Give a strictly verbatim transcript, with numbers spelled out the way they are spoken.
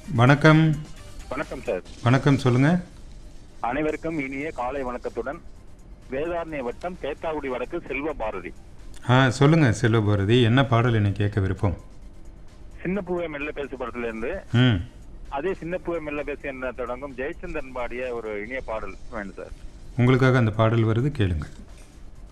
வணக்கம். வணக்கம் சார். வணக்கம், சொல்லுங்க. அனைவருக்கும் இனிய காலை வணக்கத்துடன் வேதாரண்ய வட்டம் தேத்தாக்குடி வடக்கு செல்வ பாரதி. ஆ சொல்லுங்க செல்வ பாரதி, என்ன பாடல் என்னை கேட்க விருப்பம்? சின்ன பூவை மெல்ல பேசு படத்துல இருந்து ம் அதே சின்ன பூவை மெல்ல பேசு என்ற தொடங்கும் ஜெயச்சந்திரன் பாடிய ஒரு இனிய பாடல் வேணும் சார். உங்களுக்காக அந்த பாடல் வருது, கேளுங்க.